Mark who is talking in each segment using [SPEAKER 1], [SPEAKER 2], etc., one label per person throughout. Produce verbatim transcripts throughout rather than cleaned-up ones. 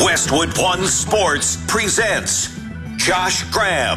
[SPEAKER 1] Westwood One Sports presents Josh Graham.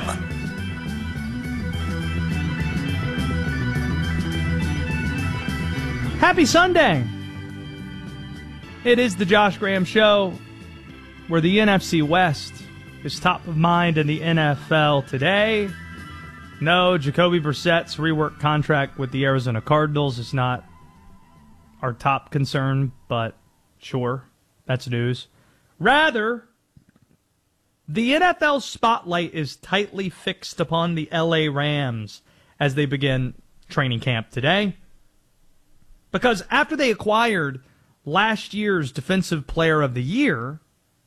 [SPEAKER 2] Happy Sunday! It is the Josh Graham Show, where the N F C West is top of mind in the N F L today. No, Jacoby Brissett's rework contract with the Arizona Cardinals is not our top concern, but sure, that's news. Rather, the N F L spotlight is tightly fixed upon the L A Rams as they begin training camp today. Because after they acquired last year's Defensive Player of the Year,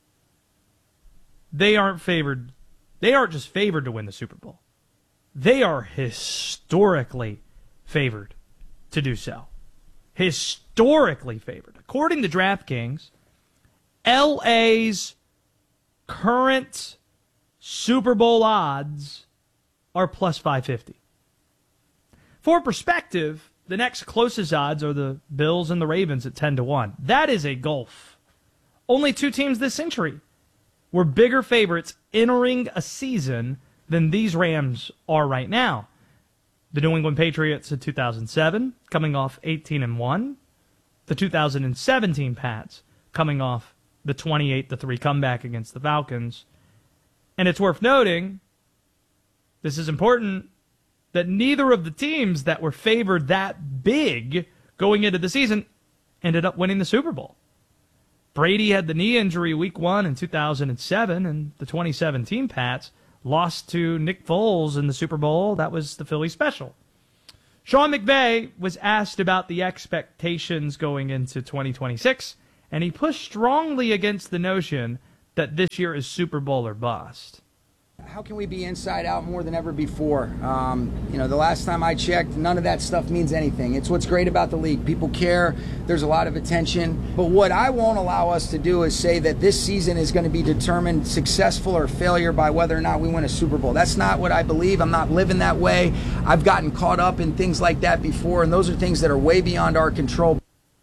[SPEAKER 2] they aren't favored. They aren't just favored to win the Super Bowl. They are historically favored to do so. Historically favored. According to DraftKings, L A's current Super Bowl odds are plus five fifty. For perspective, the next closest odds are the Bills and the Ravens at ten to one. That is a gulf. Only two teams this century were bigger favorites entering a season than these Rams are right now. The New England Patriots in two thousand seven, coming off eighteen and one. The two thousand seventeen Pats, coming off the twenty-eight to three comeback against the Falcons. And it's worth noting, this is important, that neither of the teams that were favored that big going into the season ended up winning the Super Bowl. Brady had the knee injury week one in two thousand seven, and the twenty seventeen Pats lost to Nick Foles in the Super Bowl. That was the Philly special. Sean McVay was asked about the expectations going into twenty twenty-six, and he pushed strongly against the notion that this year is Super Bowl or bust.
[SPEAKER 3] How can we be inside out more than ever before? Um, you know, the last time I checked, none of that stuff means anything. It's what's great about the league. People care. There's a lot of attention. But what I won't allow us to do is say that this season is going to be determined successful or failure by whether or not we win a Super Bowl. That's not what I believe. I'm not living that way. I've gotten caught up in things like that before, and those are things that are way beyond our control.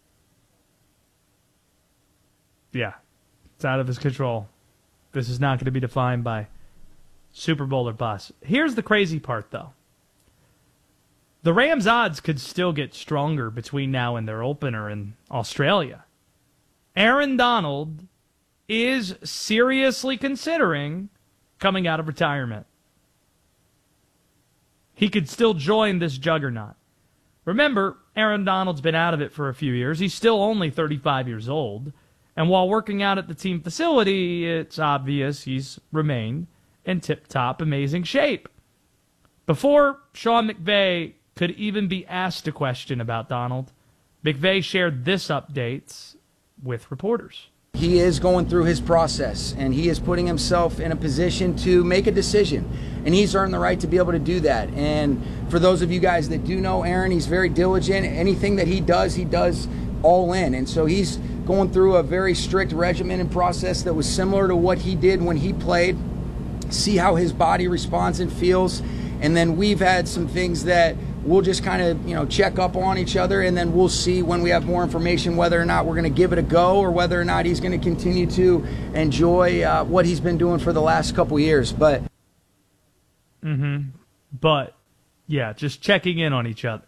[SPEAKER 2] Yeah, it's out of his control. This is not going to be defined by Super Bowl or bust. Here's the crazy part, though. The Rams' odds could still get stronger between now and their opener in Australia. Aaron Donald is seriously considering coming out of retirement. He could still join this juggernaut. Remember, Aaron Donald's been out of it for a few years. He's still only thirty-five years old. And while working out at the team facility, it's obvious he's remained in tip-top amazing shape. Before Sean McVay could even be asked a question about Donald, McVay shared this update with reporters.
[SPEAKER 3] He is going through his process, and he is putting himself in a position to make a decision, and he's earned the right to be able to do that. And for those of you guys that do know Aaron, he's very diligent. Anything that he does, he does all in, and so he's going through a very strict regimen and process that was similar to what he did when he played. See how his body responds and feels, and then we've had some things that we'll just kind of, you know, check up on each other, and then we'll see when we have more information whether or not we're going to give it a go or whether or not he's going to continue to enjoy uh, what he's been doing for the last couple years. But
[SPEAKER 2] mm-hmm. But yeah, just checking in on each other.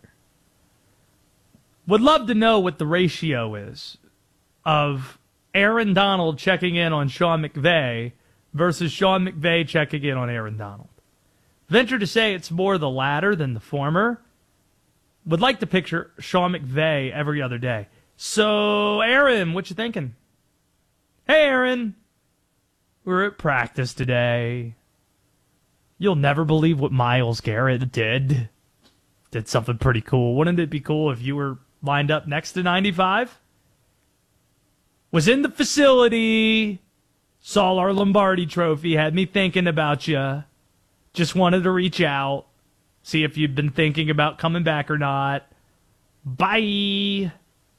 [SPEAKER 2] Would love to know what the ratio is of Aaron Donald checking in on Sean McVay versus Sean McVay checking in on Aaron Donald. Venture to say it's more the latter than the former. Would like to picture Sean McVay every other day. So, Aaron, what you thinking? Hey, Aaron. We're at practice today. You'll never believe what Myles Garrett did. Did something pretty cool. Wouldn't it be cool if you were lined up next to ninety-five? Was in the facility. Saw our Lombardi trophy, had me thinking about you. Just wanted to reach out, see if you'd been thinking about coming back or not. Bye.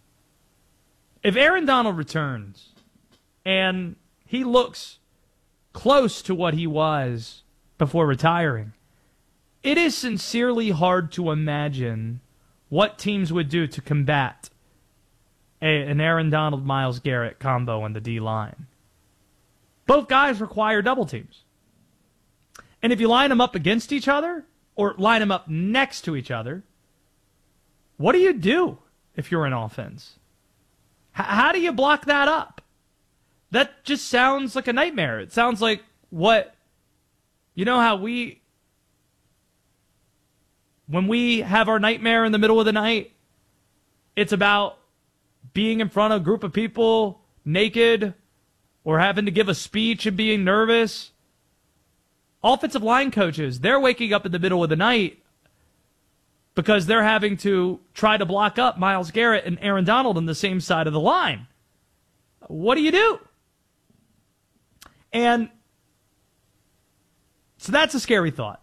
[SPEAKER 2] If Aaron Donald returns and he looks close to what he was before retiring, it is sincerely hard to imagine what teams would do to combat a, an Aaron Donald, Myles Garrett combo on the D-line. Both guys require double teams. And if you line them up against each other or line them up next to each other, what do you do if you're in offense? H- how do you block that up? That just sounds like a nightmare. It sounds like what, you know how we, when we have our nightmare in the middle of the night, it's about being in front of a group of people naked or having to give a speech and being nervous. Offensive line coaches, they're waking up in the middle of the night because they're having to try to block up Myles Garrett and Aaron Donald on the same side of the line. What do you do? And so that's a scary thought.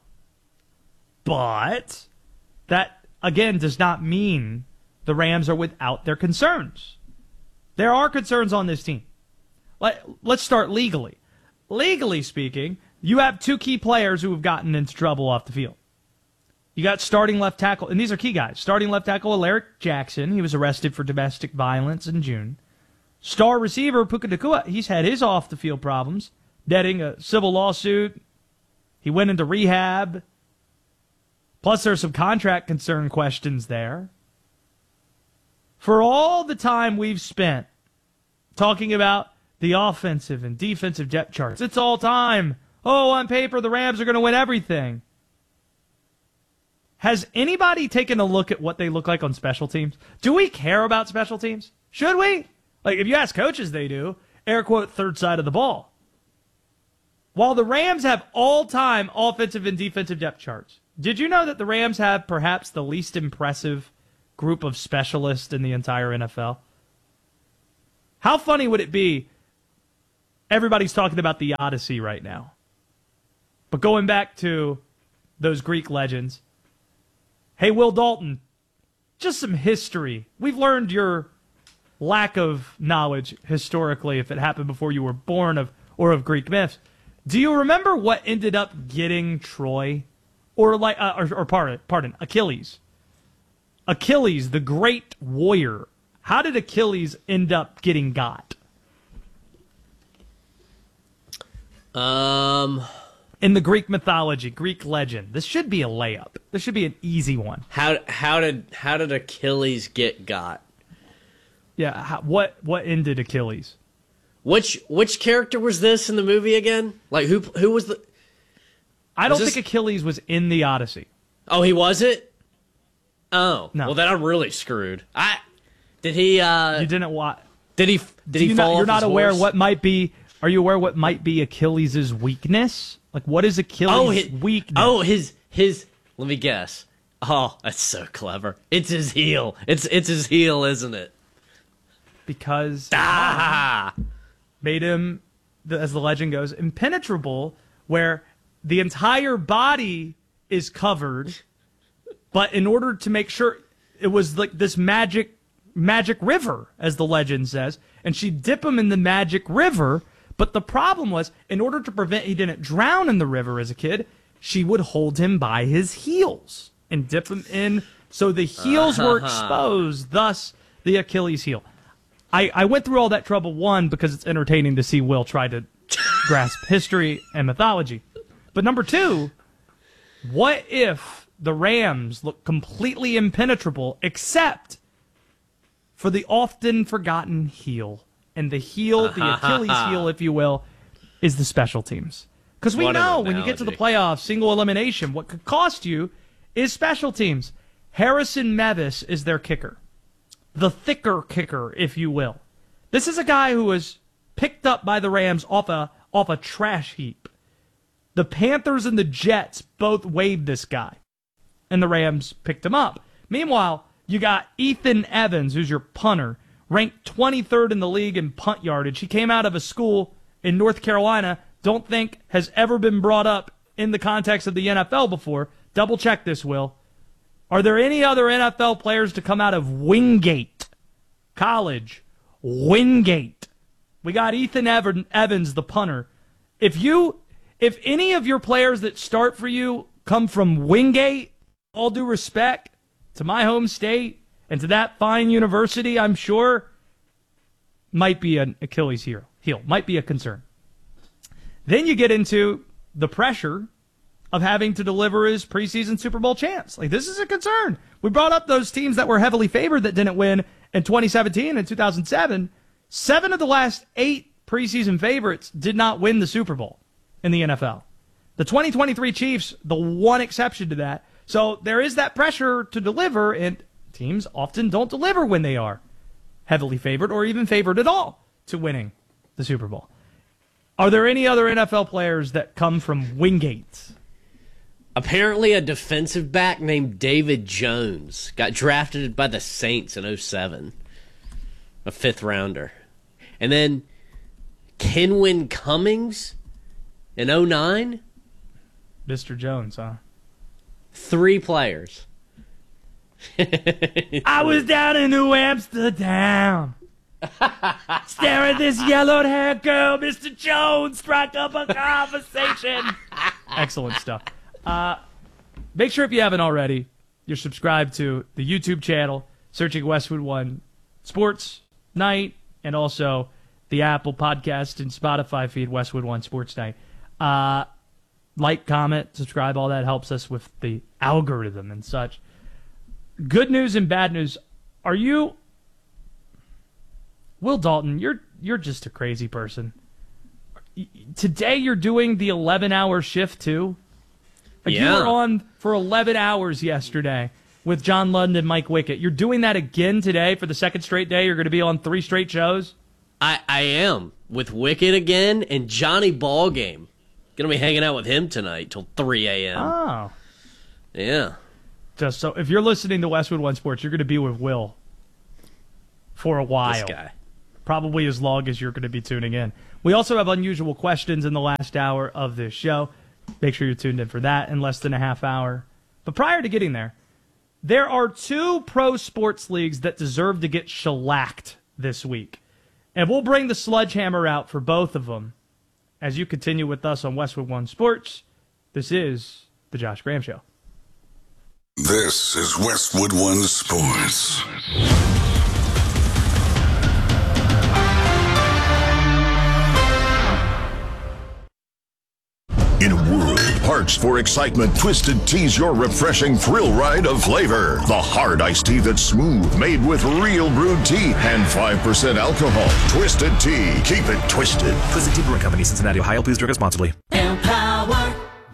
[SPEAKER 2] But that, again, does not mean the Rams are without their concerns. There are concerns on this team. Let, let's start legally. Legally speaking, you have two key players who have gotten into trouble off the field. You got starting left tackle, and these are key guys. Starting left tackle Alaric Jackson. He was arrested for domestic violence in June. Star receiver Puka Nacua, he's had his off-the-field problems, netting a civil lawsuit. He went into rehab. Plus, there's some contract concern questions there. For all the time we've spent talking about the offensive and defensive depth charts, it's all time. Oh, on paper, the Rams are going to win everything. Has anybody taken a look at what they look like on special teams? Do we care about special teams? Should we? Like, if you ask coaches, they do. Air quote, third side of the ball. While the Rams have all-time offensive and defensive depth charts, did you know that the Rams have perhaps the least impressive group of specialists in the entire N F L? How funny would it be? Everybody's talking about the Odyssey right now. But going back to those Greek legends, hey, Will Dalton, just some history. We've learned your lack of knowledge historically, if it happened before you were born, of or of Greek myths. Do you remember what ended up getting Troy? Or, like, uh, or, or pardon, pardon, Achilles. Achilles, the great warrior. How did Achilles end up getting got?
[SPEAKER 4] Um...
[SPEAKER 2] In the Greek mythology, Greek legend. This should be a layup. This should be an easy one.
[SPEAKER 4] How how did how did Achilles get got?
[SPEAKER 2] Yeah, how, what what ended Achilles?
[SPEAKER 4] Which which character was this in the movie again? Like who who was the?
[SPEAKER 2] I don't
[SPEAKER 4] this...
[SPEAKER 2] think Achilles was in the Odyssey.
[SPEAKER 4] Oh, he wasn't. Oh,
[SPEAKER 2] no.
[SPEAKER 4] Well, then I'm really screwed. I did he? uh
[SPEAKER 2] You didn't watch.
[SPEAKER 4] Did he? Did he
[SPEAKER 2] you
[SPEAKER 4] fall?
[SPEAKER 2] Not,
[SPEAKER 4] off
[SPEAKER 2] you're not
[SPEAKER 4] his
[SPEAKER 2] aware
[SPEAKER 4] horse?
[SPEAKER 2] what might be. Are you aware what might be Achilles' weakness? Like, what is Achilles'
[SPEAKER 4] oh, his,
[SPEAKER 2] weakness?
[SPEAKER 4] Oh, his his. Let me guess. Oh, that's so clever. It's his heel. It's it's his heel, isn't it?
[SPEAKER 2] Because
[SPEAKER 4] ah!
[SPEAKER 2] made him, as the legend goes, impenetrable, where the entire body is covered, but in order to make sure, it was like this magic magic river, as the legend says, and she'd dip him in the magic river. But the problem was, in order to prevent he didn't drown in the river as a kid, she would hold him by his heels and dip him in so the heels were exposed, thus the Achilles heel. I, I went through all that trouble, one, because it's entertaining to see Will try to grasp history and mythology. But number two, what if the Rams look completely impenetrable except for the often forgotten heel? And the heel, the Achilles heel, if you will, is the special teams. Because we
[SPEAKER 4] What an
[SPEAKER 2] know when you get to the
[SPEAKER 4] analogy.
[SPEAKER 2] playoffs, single elimination, what could cost you is special teams. Harrison Mevis is their kicker. The thicker kicker, if you will. This is a guy who was picked up by the Rams off a, off a trash heap. The Panthers and the Jets both waived this guy. And the Rams picked him up. Meanwhile, you got Ethan Evans, who's your punter, ranked twenty-third in the league in punt yardage. He came out of a school in North Carolina, don't think has ever been brought up in the context of the N F L before. Double check this, Will. Are there any other N F L players to come out of Wingate College? Wingate. We got Ethan Evans, the punter. If you, if any of your players that start for you come from Wingate, all due respect to my home state, and to that fine university, I'm sure, might be an Achilles heel. heel. Might be a concern. Then you get into the pressure of having to deliver his preseason Super Bowl chance. Like, this is a concern. We brought up those teams that were heavily favored that didn't win in twenty seventeen and two thousand seven. Seven of the last eight preseason favorites did not win the Super Bowl in the N F L. The twenty twenty-three Chiefs, the one exception to that. So there is that pressure to deliver, and teams often don't deliver when they are heavily favored or even favored at all to winning the Super Bowl. Are there any other N F L players that come from Wingate?
[SPEAKER 4] Apparently a defensive back named David Jones got drafted by the Saints in oh seven. A fifth rounder. And then Kenwin Cummings in oh nine.
[SPEAKER 2] Mister Jones, huh?
[SPEAKER 4] Three players.
[SPEAKER 2] I was down in New Amsterdam. Staring at this yellow-haired girl, Mister Jones struck up a conversation. Excellent stuff. Uh, make sure if you haven't already, you're subscribed to the YouTube channel, searching Westwood One Sports Night, and also the Apple Podcast and Spotify feed, Westwood One Sports Night. Uh, like, comment, subscribe, all that helps us with the algorithm and such. Good news and bad news. Are you... Will Dalton, you're you're just a crazy person. Today you're doing the eleven-hour shift, too? Like,
[SPEAKER 4] yeah.
[SPEAKER 2] You were on for eleven hours yesterday with John Ludden and Mike Wickett. You're doing that again today for the second straight day? You're going to be on three straight shows?
[SPEAKER 4] I, I am, with Wickett again, and Johnny Ballgame. Going to be hanging out with him tonight till three a.m.
[SPEAKER 2] Oh.
[SPEAKER 4] Yeah.
[SPEAKER 2] Just so, if you're listening to Westwood One Sports, you're going to be with Will for a while.
[SPEAKER 4] This guy.
[SPEAKER 2] Probably as long as you're going to be tuning in. We also have unusual questions in the last hour of this show. Make sure you're tuned in for that in less than a half hour. But prior to getting there, there are two pro sports leagues that deserve to get shellacked this week. And we'll bring the sledgehammer out for both of them as you continue with us on Westwood One Sports. This is the Josh Graham Show.
[SPEAKER 1] This is Westwood One Sports.
[SPEAKER 5] In a world parched for excitement, Twisted Tea's your refreshing thrill ride of flavor. The hard iced tea that's smooth, made with real brewed tea and five percent alcohol. Twisted Tea. Keep it twisted.
[SPEAKER 6] Twisted Tea Brewing Company, Cincinnati, Ohio. Please drink responsibly.
[SPEAKER 7] Empower.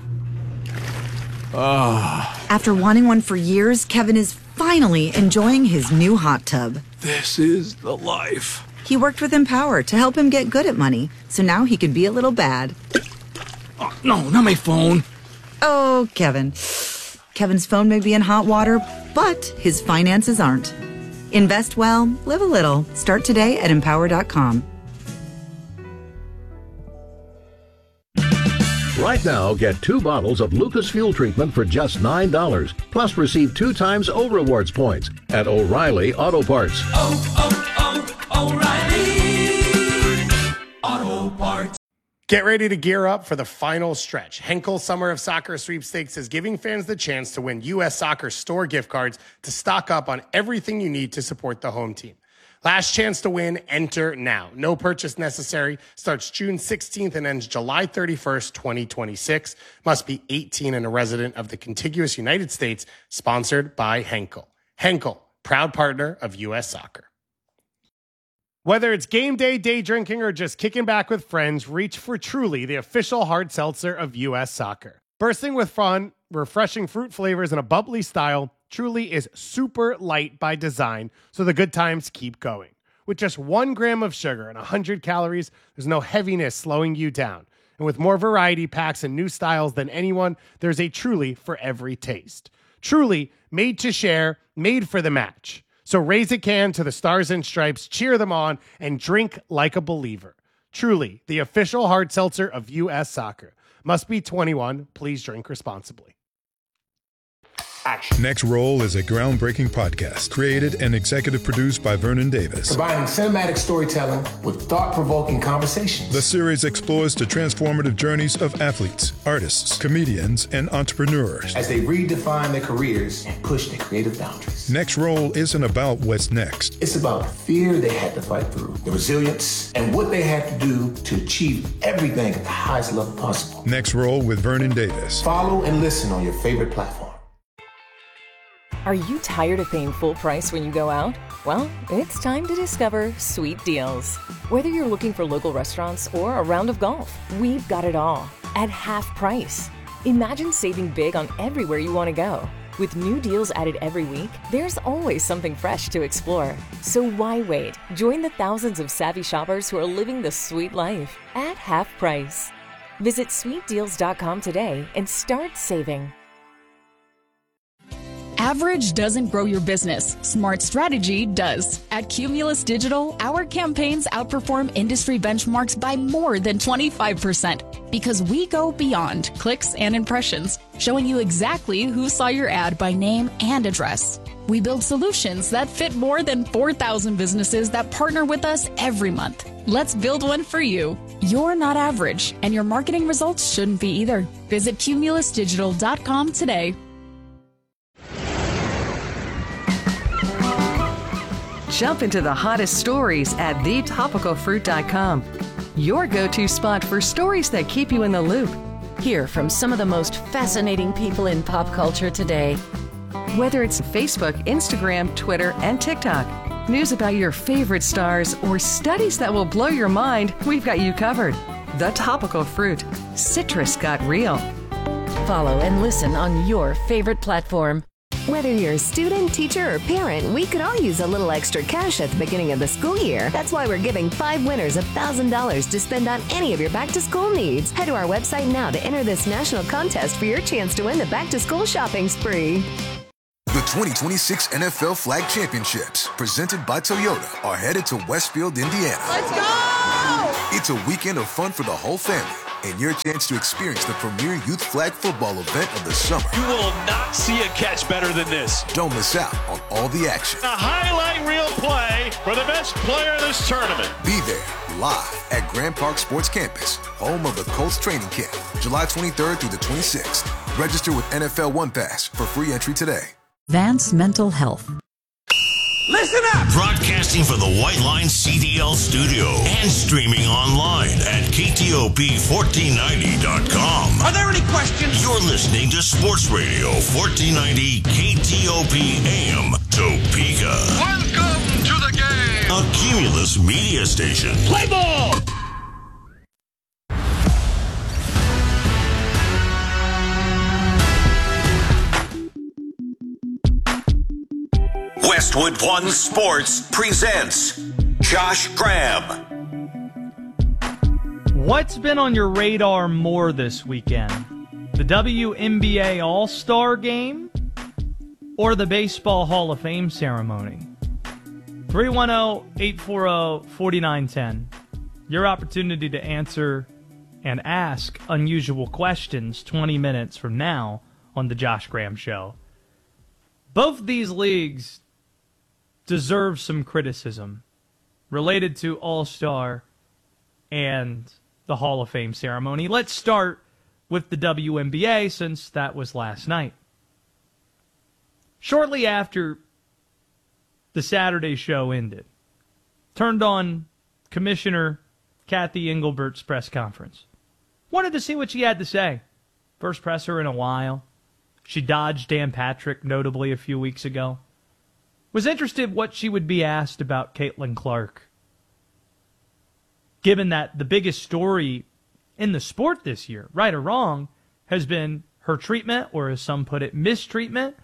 [SPEAKER 8] Oh. After wanting one for years, Kevin is finally enjoying his new hot tub.
[SPEAKER 6] This is the life.
[SPEAKER 8] He worked with Empower to help him get good at money, so now he can be a little bad.
[SPEAKER 6] Oh, no, not my phone.
[SPEAKER 8] Oh, Kevin. Kevin's phone may be in hot water, but his finances aren't. Invest well, live a little. Start today at empower dot com.
[SPEAKER 9] Right now, get two bottles of Lucas Fuel Treatment for just nine dollars. Plus, receive two times O Rewards points at O'Reilly Auto Parts.
[SPEAKER 7] Oh, oh, oh, O'Reilly Auto Parts.
[SPEAKER 10] Get ready to gear up for the final stretch. Henkel Summer of Soccer Sweepstakes is giving fans the chance to win U S Soccer store gift cards to stock up on everything you need to support the home team. Last chance to win, enter now. No purchase necessary. Starts June sixteenth and ends July thirty-first, twenty twenty-six. Must be eighteen and a resident of the contiguous United States. Sponsored by Henkel. Henkel, proud partner of U S Soccer. Whether it's game day, day drinking, or just kicking back with friends, reach for Truly, the official hard seltzer of U S Soccer. Bursting with fun, refreshing fruit flavors, and a bubbly style, Truly is super light by design, so the good times keep going. With just one gram of sugar and one hundred calories, there's no heaviness slowing you down. And with more variety packs and new styles than anyone, there's a Truly for every taste. Truly, made to share, made for the match. So raise a can to the Stars and Stripes, cheer them on, and drink like a believer. Truly, the official hard seltzer of U S Soccer. Must be twenty-one. Please drink responsibly.
[SPEAKER 11] Action. Next Roll is a groundbreaking podcast created and executive produced by Vernon Davis.
[SPEAKER 12] Combining cinematic storytelling with thought-provoking conversations.
[SPEAKER 11] The series explores the transformative journeys of athletes, artists, comedians, and entrepreneurs
[SPEAKER 12] as they redefine their careers and push their creative boundaries. Davis.
[SPEAKER 11] Next Roll isn't about what's next.
[SPEAKER 12] It's about fear they had to fight through, the resilience, and what they had to do to achieve everything at the highest level possible.
[SPEAKER 11] Next Roll with Vernon Davis.
[SPEAKER 12] Follow and listen on your favorite platform.
[SPEAKER 13] Are you tired of paying full price when you go out? Well, it's time to discover Sweet Deals. Whether you're looking for local restaurants or a round of golf, we've got it all at half price. Imagine saving big on everywhere you want to go. With new deals added every week, there's always something fresh to explore. So why wait? Join the thousands of savvy shoppers who are living the sweet life at half price. Visit sweet deals dot com today and start saving.
[SPEAKER 14] Average doesn't grow your business. Smart strategy does. At Cumulus Digital, our campaigns outperform industry benchmarks by more than twenty-five percent because we go beyond clicks and impressions, showing you exactly who saw your ad by name and address. We build solutions that fit more than four thousand businesses that partner with us every month. Let's build one for you. You're not average, and your marketing results shouldn't be either. Visit cumulus digital dot com today.
[SPEAKER 15] Jump into the hottest stories at the topical fruit dot com. Your go-to spot for stories that keep you in the loop.
[SPEAKER 16] Hear from some of the most fascinating people in pop culture today.
[SPEAKER 15] Whether it's Facebook, Instagram, Twitter, and TikTok, news about your favorite stars, or studies that will blow your mind, we've got you covered. The Topical Fruit. Citrus got real.
[SPEAKER 16] Follow and listen on your favorite platform.
[SPEAKER 17] Whether you're a student, teacher, or parent, we could all use a little extra cash at the beginning of the school year. That's why we're giving five winners one thousand dollars to spend on any of your back-to-school needs. Head to our website now to enter this national contest for your chance to win the back-to-school shopping spree.
[SPEAKER 18] The twenty twenty-six N F L Flag Championships, presented by Toyota, are headed to Westfield, Indiana.
[SPEAKER 19] Let's go!
[SPEAKER 18] It's a weekend of fun for the whole family, and your chance to experience the premier youth flag football event of the summer.
[SPEAKER 20] You will not see a catch better than this.
[SPEAKER 18] Don't miss out on all the action.
[SPEAKER 20] A highlight reel play for the best player in this tournament.
[SPEAKER 18] Be there, live at Grand Park Sports Campus, home of the Colts training camp, July twenty-third through the twenty-sixth. Register with N F L One Pass for free entry today.
[SPEAKER 8] Vance Mental Health.
[SPEAKER 1] Listen up! Broadcasting from the White Line C D L studio and streaming online at K T O P fourteen ninety dot com.
[SPEAKER 7] Are there any questions?
[SPEAKER 1] You're listening to Sports Radio fourteen ninety K T O P A M Topeka.
[SPEAKER 7] Welcome to the game!
[SPEAKER 1] A Cumulus media station.
[SPEAKER 7] Play ball!
[SPEAKER 1] Westwood One Sports presents Josh Graham.
[SPEAKER 2] What's been on your radar more this weekend? The W N B A All-Star Game or the Baseball Hall of Fame ceremony? three one zero, eight four zero, four nine one zero. Your opportunity to answer and ask unusual questions twenty minutes from now on the Josh Graham Show. Both these leagues deserve some criticism related to All-Star and the Hall of Fame ceremony. Let's start with the W N B A since that was last night. Shortly after the Saturday show ended, turned on Commissioner Kathy Engelbert's press conference. Wanted to see what she had to say. First presser in a while. She dodged Dan Patrick, notably a few weeks ago. Was interested what she would be asked about Caitlin Clark. Given that the biggest story in the sport this year, right or wrong, has been her treatment, or as some put it, mistreatment.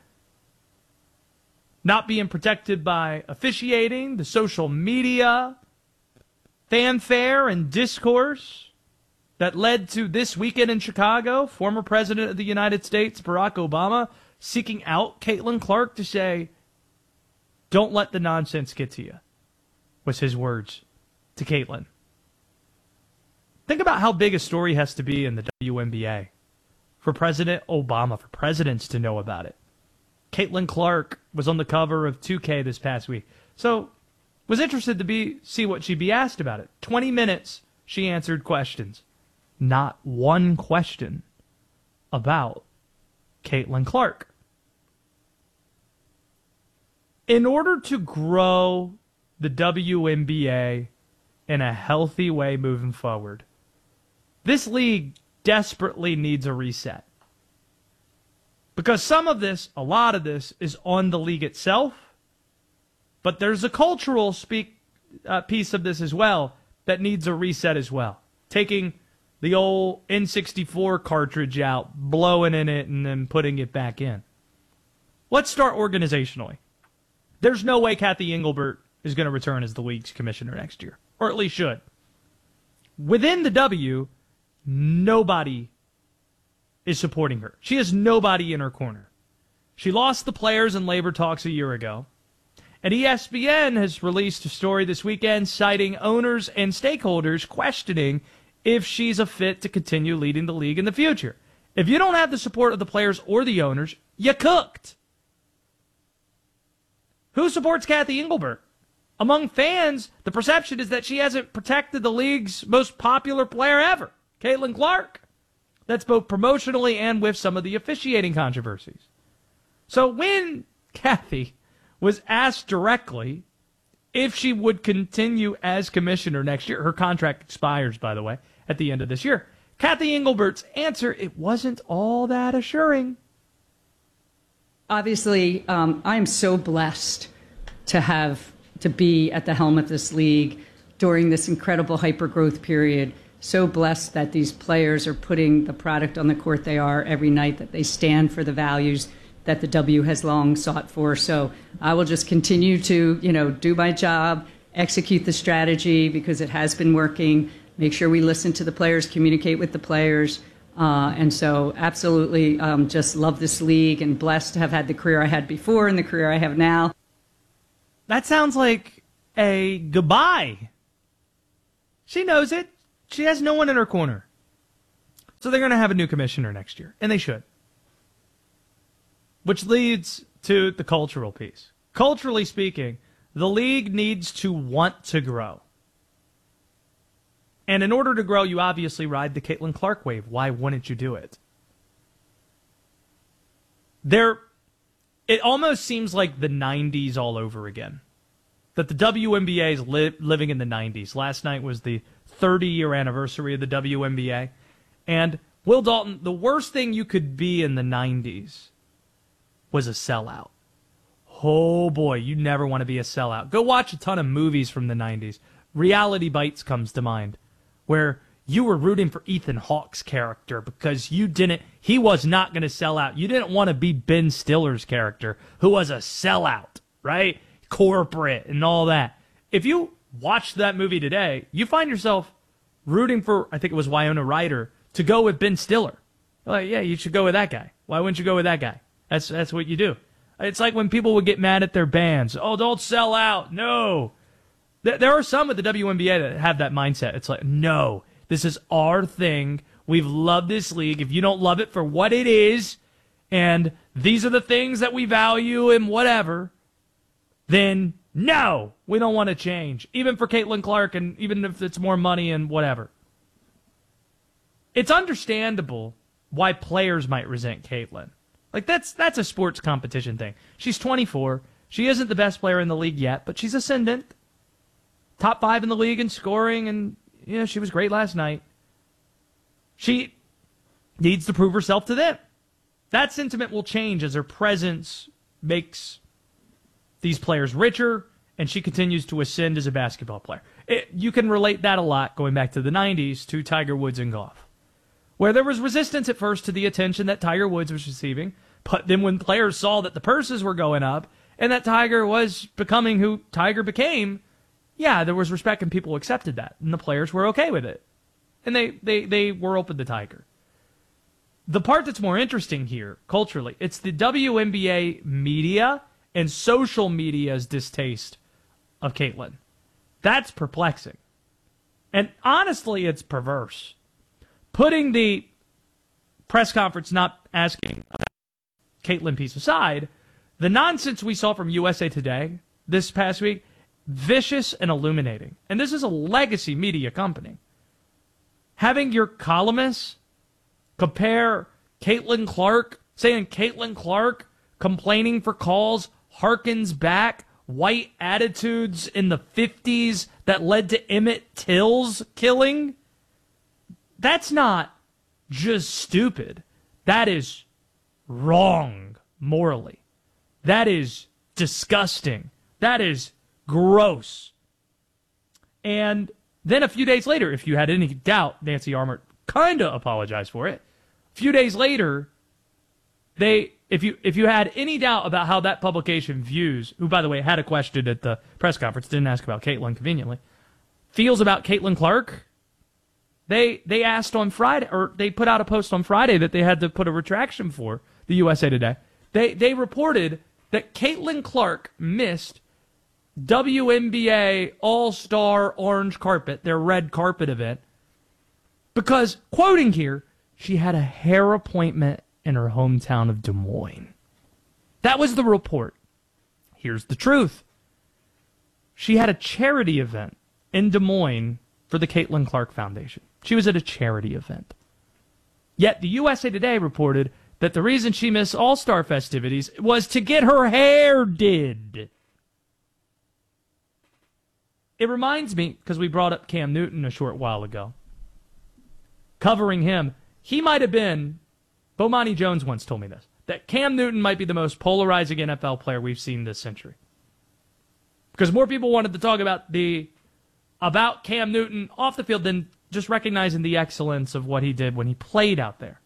[SPEAKER 2] Not being protected by officiating, the social media, fanfare and discourse that led to this weekend in Chicago, former President of the United States, Barack Obama, seeking out Caitlin Clark to say, "Don't let the nonsense get to you," was his words to Caitlin. Think about how big a story has to be in the W N B A for President Obama, for presidents to know about it. Caitlin Clark was on the cover of two K this past week. So, was interested to be see what she'd be asked about it. twenty minutes, she answered questions. Not one question about Caitlin Clark. In order to grow the W N B A in a healthy way moving forward, this league desperately needs a reset. Because some of this, a lot of this, is on the league itself, but there's a cultural speak uh, piece of this as well that needs a reset as well. Taking the old N sixty-four cartridge out, blowing in it, and then putting it back in. Let's start organizationally. There's no way Kathy Engelbert is going to return as the league's commissioner next year, or at least should. Within the W, nobody is supporting her. She has nobody in her corner. She lost the players in labor talks a year ago, and E S P N has released a story this weekend citing owners and stakeholders questioning if she's a fit to continue leading the league in the future. If you don't have the support of the players or the owners, you cooked. Who supports Kathy Engelbert? Among fans, the perception is that she hasn't protected the league's most popular player ever, Caitlin Clark. That's both promotionally and with some of the officiating controversies. So when Kathy was asked directly if she would continue as commissioner next year, her contract expires, by the way, at the end of this year, Kathy Engelbert's answer, it wasn't all that assuring.
[SPEAKER 19] Obviously, um, I am so blessed to have to be at the helm of this league during this incredible hyper-growth period. So blessed that these players are putting the product on the court they are every night, that they stand for the values that the W has long sought for. So I will just continue to, you know, do my job, execute the strategy because it has been working, make sure we listen to the players, communicate with the players. Uh, and so absolutely um, just love this league and blessed to have had the career I had before and the career I have now.
[SPEAKER 2] That sounds like a goodbye. She knows it. She has no one in her corner. So they're going to have a new commissioner next year, and they should. Which leads to the cultural piece. Culturally speaking, the league needs to want to grow. And in order to grow, you obviously ride the Caitlin Clark wave. Why wouldn't you do it? There, it almost seems like the nineties all over again. That the W N B A is li- living in the nineties. Last night was the thirty-year anniversary of the W N B A. And Will Dalton, the worst thing you could be in the nineties was a sellout. Oh boy, you never want to be a sellout. Go watch a ton of movies from the nineties. Reality Bites comes to mind, where you were rooting for Ethan Hawke's character because you didn't, he was not going to sell out. You didn't want to be Ben Stiller's character, who was a sellout, right? Corporate and all that. If you watch that movie today, you find yourself rooting for, I think it was Winona Ryder, to go with Ben Stiller. Like, yeah, you should go with that guy. Why wouldn't you go with that guy? That's that's what you do. It's like when people would get mad at their bands. Oh, don't sell out. No. There are some at the W N B A that have that mindset. It's like, no, this is our thing. We've loved this league. If you don't love it for what it is, and these are the things that we value and whatever, then no, we don't want to change. Even for Caitlin Clark, and even if it's more money and whatever. It's understandable why players might resent Caitlin. Like, that's that's a sports competition thing. She's twenty-four. She isn't the best player in the league yet, but she's ascendant. Top five in the league in scoring, and, you know, she was great last night. She needs to prove herself to them. That sentiment will change as her presence makes these players richer, and she continues to ascend as a basketball player. It, you can relate that a lot, going back to the nineties, to Tiger Woods in golf, where there was resistance at first to the attention that Tiger Woods was receiving, but then when players saw that the purses were going up and that Tiger was becoming who Tiger became, yeah, there was respect and people accepted that, and the players were okay with it. And they, they, they were open to Tiger. The part that's more interesting here, culturally, it's the W N B A media and social media's distaste of Caitlin. That's perplexing. And honestly, it's perverse. Putting the press conference not asking about Caitlin piece aside, the nonsense we saw from U S A Today this past week, vicious and illuminating. And this is a legacy media company. Having your columnists compare Caitlin Clark, saying Caitlin Clark complaining for calls harkens back white attitudes in the fifties that led to Emmett Till's killing, that's not just stupid. That is wrong morally. That is disgusting. That is gross. And then a few days later, if you had any doubt, Nancy Armour kind of apologized for it. A few days later, they, if you if you had any doubt about how that publication views, who, by the way, had a question at the press conference, didn't ask about Caitlin conveniently, feels about Caitlin Clark, they they asked on Friday, or they put out a post on Friday that they had to put a retraction for, the U S A Today. They, they reported that Caitlin Clark missed W N B A All-Star Orange Carpet, their red carpet event, because, quoting here, she had a hair appointment in her hometown of Des Moines. That was the report. Here's the truth. She had a charity event in Des Moines for the Caitlin Clark Foundation. She was at a charity event. Yet the U S A Today reported that the reason she missed All-Star festivities was to get her hair did. It reminds me, because we brought up Cam Newton a short while ago, covering him, he might have been, Bomani Jones once told me this, that Cam Newton might be the most polarizing N F L player we've seen this century. Because more people wanted to talk about the about Cam Newton off the field than just recognizing the excellence of what he did when he played out there.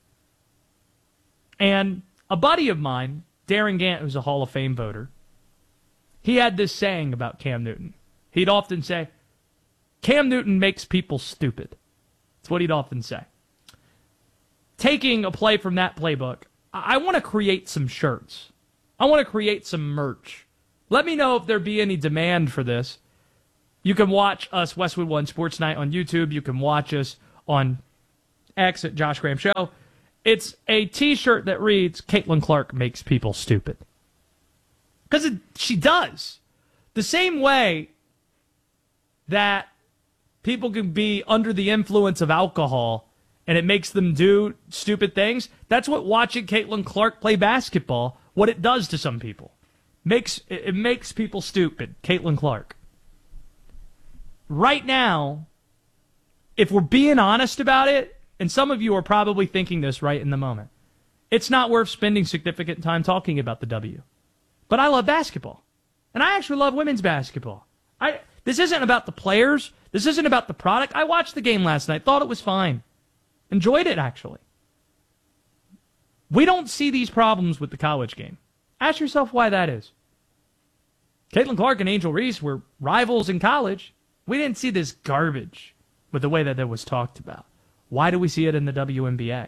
[SPEAKER 2] And a buddy of mine, Darren Gant, who's a Hall of Fame voter, he had this saying about Cam Newton. He'd often say, Cam Newton makes people stupid. That's what he'd often say. Taking a play from that playbook, I, I want to create some shirts. I want to create some merch. Let me know if there be any demand for this. You can watch us, Westwood One Sports Night, on YouTube. You can watch us on X at Josh Graham Show. It's a t-shirt that reads, Caitlin Clark makes people stupid. Because she does. The same way that people can be under the influence of alcohol and it makes them do stupid things, that's what watching Caitlin Clark play basketball, what it does to some people. Makes It makes people stupid. Caitlin Clark. Right now, if we're being honest about it, and some of you are probably thinking this right in the moment, it's not worth spending significant time talking about the W. But I love basketball. And I actually love women's basketball. I This isn't about the players. This isn't about the product. I watched the game last night. Thought it was fine. Enjoyed it, actually. We don't see these problems with the college game. Ask yourself why that is. Caitlin Clark and Angel Reese were rivals in college. We didn't see this garbage with the way that it was talked about. Why do we see it in the W N B A?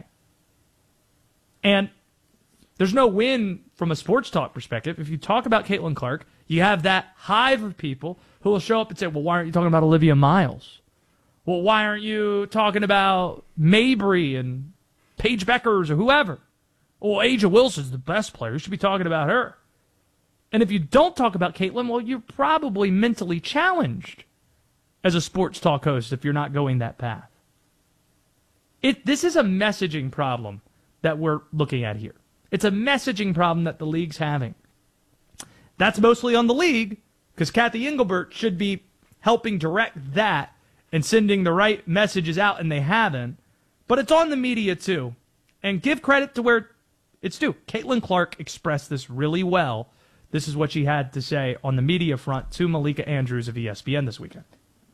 [SPEAKER 2] And there's no win from a sports talk perspective. If you talk about Caitlin Clark, you have that hive of people who will show up and say, well, why aren't you talking about Olivia Miles? Well, why aren't you talking about Mabry and Paige Beckers or whoever? Well, Aja Wilson's the best player. You should be talking about her. And if you don't talk about Caitlin, well, you're probably mentally challenged as a sports talk host if you're not going that path. It, this is a messaging problem that we're looking at here. It's a messaging problem that the league's having. That's mostly on the league, because Kathy Engelbert should be helping direct that and sending the right messages out, and they haven't. But it's on the media, too. And give credit to where it's due. Caitlin Clark expressed this really well. This is what she had to say on the media front to Malika Andrews of E S P N this weekend.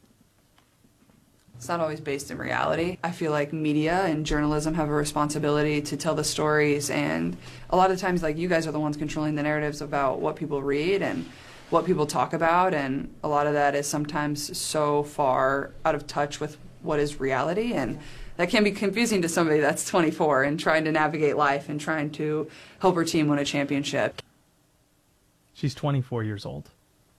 [SPEAKER 21] It's not always based in reality. I feel like media and journalism have a responsibility to tell the stories, and a lot of times, like, you guys are the ones controlling the narratives about what people read and what people talk about, and a lot of that is sometimes so far out of touch with what is reality, and that can be confusing to somebody that's twenty-four and trying to navigate life and trying to help her team win a championship.
[SPEAKER 2] She's twenty-four years old.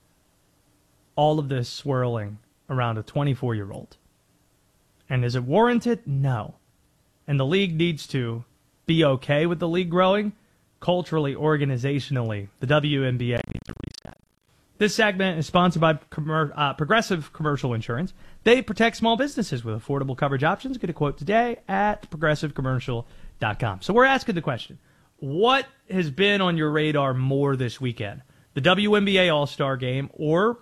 [SPEAKER 2] All of this swirling around a twenty-four-year-old. And is it warranted? No. And the league needs to be okay with the league growing. Culturally, organizationally, the W N B A needs to reset. This segment is sponsored by Commer- uh, Progressive Commercial Insurance. They protect small businesses with affordable coverage options. Get a quote today at progressive commercial dot com. So we're asking the question, what has been on your radar more this weekend? the W N B A All-Star Game or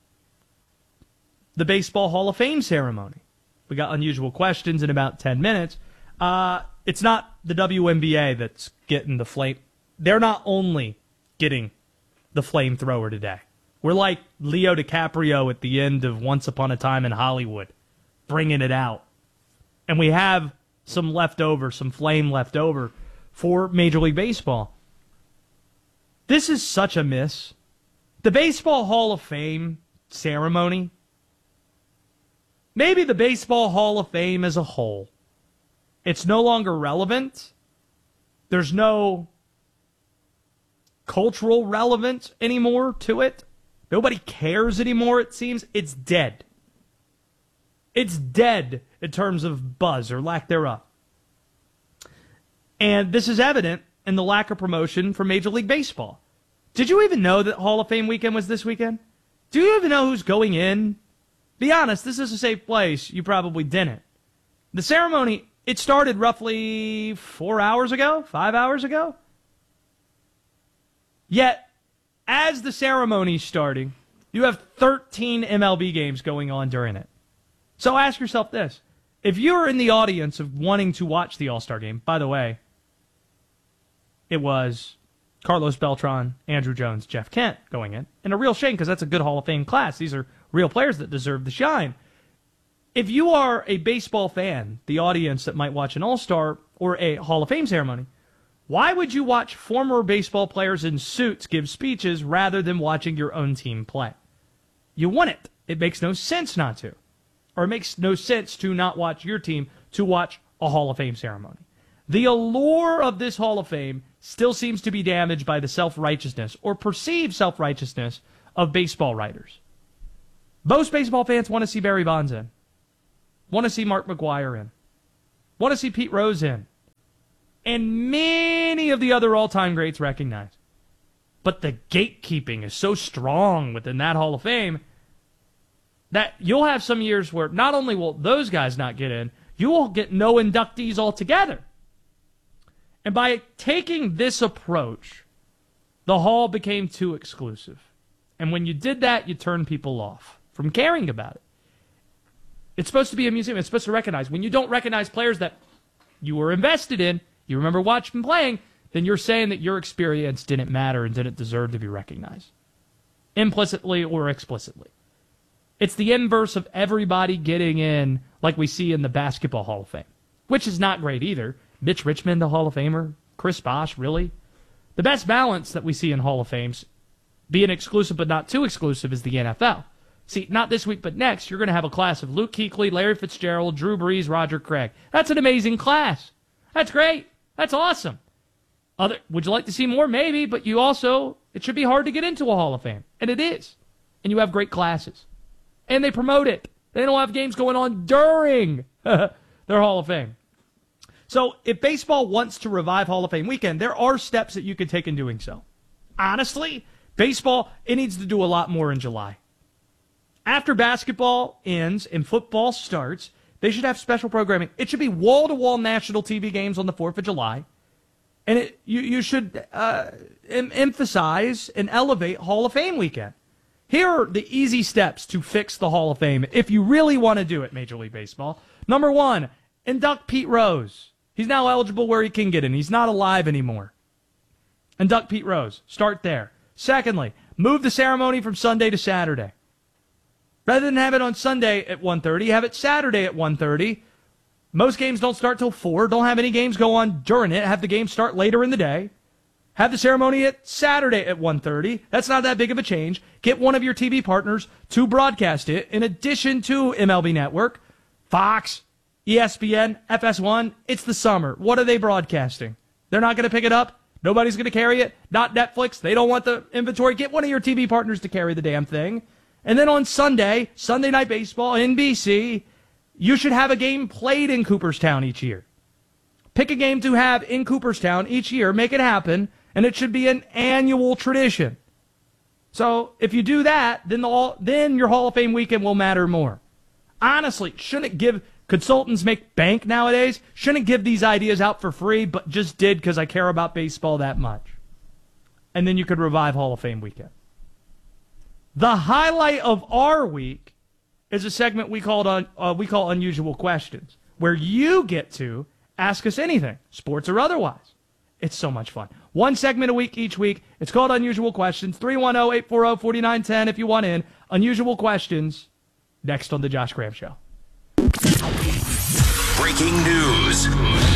[SPEAKER 2] the Baseball Hall of Fame ceremony? We got unusual questions in about ten minutes. Uh, it's not the W N B A that's getting the flame. They're not only getting the flamethrower today. We're like Leo DiCaprio at the end of Once Upon a Time in Hollywood, bringing it out. And we have some leftover, some flame left over for Major League Baseball. This is such a miss. The Baseball Hall of Fame ceremony, maybe the Baseball Hall of Fame as a whole, it's no longer relevant. There's no cultural relevance anymore to it. Nobody cares anymore, it seems. It's dead. It's dead in terms of buzz or lack thereof. And this is evident in the lack of promotion for Major League Baseball. Did you even know that Hall of Fame weekend was this weekend? Do you even know who's going in? Be honest, this is a safe place. You probably didn't. The ceremony, it started roughly four hours ago, five hours ago. Yet, as the ceremony's starting, you have thirteen M L B games going on during it. So ask yourself this. If you're in the audience of wanting to watch the All-Star Game, by the way, it was Carlos Beltran, Andrew Jones, Jeff Kent going in. And a real shame because that's a good Hall of Fame class. These are real players that deserve the shine. If you are a baseball fan, the audience that might watch an All-Star or a Hall of Fame ceremony, why would you watch former baseball players in suits give speeches rather than watching your own team play? You wouldn't. It makes no sense not to. Or it makes no sense to not watch your team to watch a Hall of Fame ceremony. The allure of this Hall of Fame still seems to be damaged by the self-righteousness or perceived self-righteousness of baseball writers. Most baseball fans want to see Barry Bonds in, want to see Mark McGwire in, want to see Pete Rose in, and many of the other all-time greats recognize. But the gatekeeping is so strong within that Hall of Fame that you'll have some years where not only will those guys not get in, you will get no inductees altogether. And by taking this approach, the Hall became too exclusive. And when you did that, you turned people off from caring about it. It's supposed to be a museum. It's supposed to recognize. When you don't recognize players that you were invested in, you remember watching them playing, then you're saying that your experience didn't matter and didn't deserve to be recognized, implicitly or explicitly. It's the inverse of everybody getting in like we see in the Basketball Hall of Fame, which is not great either. Mitch Richmond, the Hall of Famer. Chris Bosh, really? The best balance that we see in Hall of Fames, being exclusive but not too exclusive, is the N F L. See, not this week but next, you're going to have a class of Luke Kuechly, Larry Fitzgerald, Drew Brees, Roger Craig. That's an amazing class. That's great. That's awesome. Other, would you like to see more? Maybe, but you also, it should be hard to get into a Hall of Fame. And it is. And you have great classes. And they promote it. They don't have games going on during their Hall of Fame. So if baseball wants to revive Hall of Fame weekend, there are steps that you could take in doing so. Honestly, baseball, it needs to do a lot more in July. After basketball ends and football starts, they should have special programming. It should be wall-to-wall national T V games on the fourth of July. And it, you, you should uh, em- emphasize and elevate Hall of Fame weekend. Here are the easy steps to fix the Hall of Fame if you really want to do it, Major League Baseball. Number one, induct Pete Rose. He's now eligible where he can get in. He's not alive anymore. Induct Pete Rose. Start there. Secondly, move the ceremony from Sunday to Saturday. Rather than have it on Sunday at one thirty, have it Saturday at one thirty. Most games don't start till four. Don't have any games go on during it. Have the game start later in the day. Have the ceremony at Saturday at one thirty. That's not that big of a change. Get one of your T V partners to broadcast it in addition to M L B Network, Fox, E S P N, F S one. It's the summer. What are they broadcasting? They're not going to pick it up. Nobody's going to carry it. Not Netflix. They don't want the inventory. Get one of your T V partners to carry the damn thing. And then on Sunday, Sunday Night Baseball, N B C, you should have a game played in Cooperstown each year. Pick a game to have in Cooperstown each year. Make it happen. And it should be an annual tradition. So if you do that, then the then your Hall of Fame weekend will matter more. Honestly, shouldn't it give consultants make bank nowadays? Shouldn't give these ideas out for free, but just did because I care about baseball that much. And then you could revive Hall of Fame weekend. The highlight of our week is a segment we called un, uh, we call Unusual Questions, where you get to ask us anything, sports or otherwise. It's so much fun. One segment a week each week. It's called Unusual Questions. three one zero, eight four zero, four nine one zero if you want in. Unusual Questions, next on The Josh Graham Show.
[SPEAKER 1] Breaking news.